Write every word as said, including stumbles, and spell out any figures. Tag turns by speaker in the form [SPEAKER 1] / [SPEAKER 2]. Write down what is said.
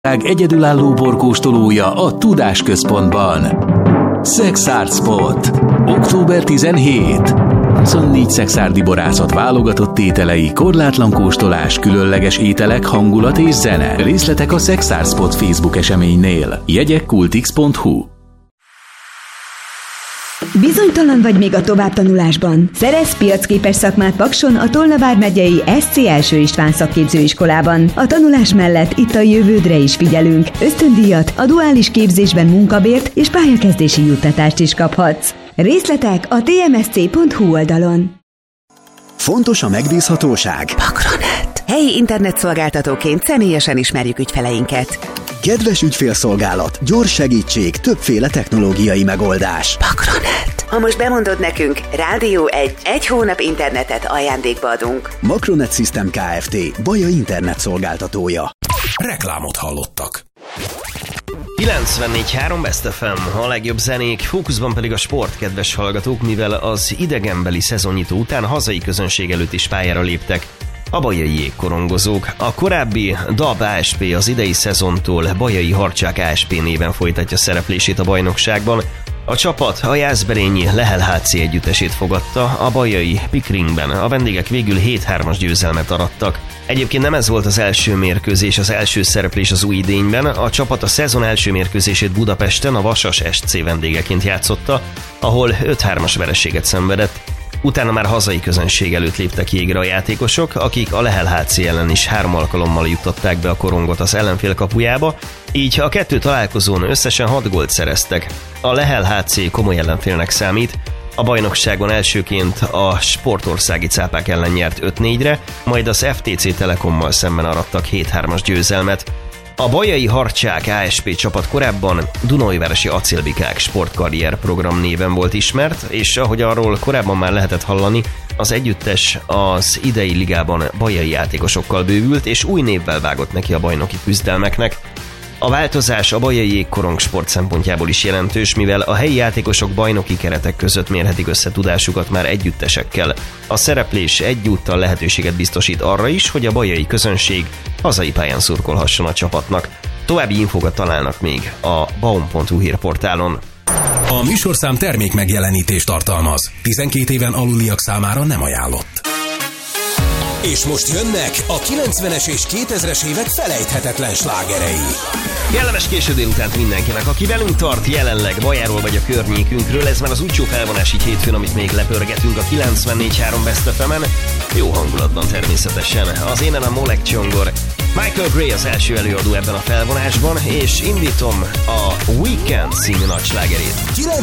[SPEAKER 1] Egyedülálló borkóstolója a Tudásközpontban. Szexárd Spot. október tizenhetedike. huszonnégy szexárdi borászat válogatott ételei, korlátlan kóstolás, különleges ételek, hangulat és zene. Részletek a Szexárd Spot Facebook eseménynél. Jegyek kultix pont hu.
[SPEAKER 2] Bizonytalan vagy még a továbbtanulásban? Szerezz piacképes szakmát Pakson a Tolna vármegyei es cé Első István szakképzőiskolában. A tanulás mellett itt a jövődre is figyelünk. Ösztöndíjat, a duális képzésben munkabért és pályakezdési juttatást is kaphatsz. Részletek a té em es cé pont hu oldalon.
[SPEAKER 3] Fontos a megbízhatóság.
[SPEAKER 4] Makronet. Helyi internetszolgáltatóként személyesen ismerjük ügyfeleinket.
[SPEAKER 3] Kedves ügyfélszolgálat, gyors segítség, többféle technológiai megoldás.
[SPEAKER 4] Makronet. Ha most bemondod nekünk, Rádió egy, egy hónap internetet ajándékba adunk.
[SPEAKER 3] Makronet System Kft. Baja internet szolgáltatója.
[SPEAKER 5] Reklámot hallottak.
[SPEAKER 6] kilencvennégy három Best ef em, a legjobb zenék, fókuszban pedig a sport, kedves hallgatók, mivel az idegenbeli szezonnyitó után hazai közönség előtt is pályára léptek a bajai jégkorongozók. A korábbi dab á es pé az idei szezontól Bajai Harcsák á es pé néven folytatja szereplését a bajnokságban. A csapat a jászberényi Lehel há cé együttesét fogadta a bajai Pickringben. A vendégek végül hét hármas győzelmet arattak. Egyébként nem ez volt az első mérkőzés, az első szereplés az új idényben. A csapat a szezon első mérkőzését Budapesten a Vasas es cé vendégeként játszotta, ahol öt hármas vereséget szenvedett. Utána már hazai közönség előtt léptek jégre a játékosok, akik a Lehel há cé ellen is három alkalommal juttatták be a korongot az ellenfél kapujába, így a kettő találkozón összesen hat gólt szereztek. A Lehel há cé komoly ellenfélnek számít, a bajnokságon elsőként a sportországi cápák ellen nyert öt négyre, majd az ef té cé Telekommal szemben arattak hét hármas győzelmet. A Bajai Harcsák á es pé csapat korábban Dunaújvárosi Acélbikák sportkarrier program néven volt ismert, és ahogy arról korábban már lehetett hallani, az együttes az idei ligában bajai játékosokkal bővült, és új névvel vágott neki a bajnoki küzdelmeknek. A változás a bajai jégkorong sport szempontjából is jelentős, mivel a helyi játékosok bajnoki keretek között mérhetik össze tudásukat már együttesekkel. A szereplés egyúttal lehetőséget biztosít arra is, hogy a bajai közönség hazai pályán szurkolhasson a csapatnak. További infókat találnak még a baum pont hu hírportálon.
[SPEAKER 5] A műsorszám termék megjelenítést tartalmaz. tizenkét éven aluliak számára nem ajánlott. És most jönnek a kilencvenes és kétezres évek felejthetetlen slágerei.
[SPEAKER 6] Kellemes késő délutánt mindenkinek, aki velünk tart jelenleg Bajáról vagy a környékünkről. Ez már az úgycsó felvonás így hétfőn, amit még lepörgetünk a kilencvennégy három Best ef em-en. Jó hangulatban természetesen. Az énen a Molek Csongor. Michael Gray az első előadó ebben a felvonásban, és indítom a Weekend című nagy slágerét.